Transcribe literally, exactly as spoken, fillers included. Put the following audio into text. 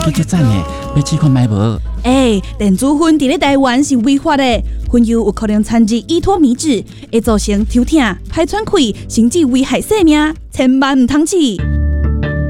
叫做赞的，要试看买无？ 哎，电子烟伫咧台湾是违法的，烟油有可能掺入依托米酯，会造成抽痛、歹喘气，甚至危害生命，千万唔通试。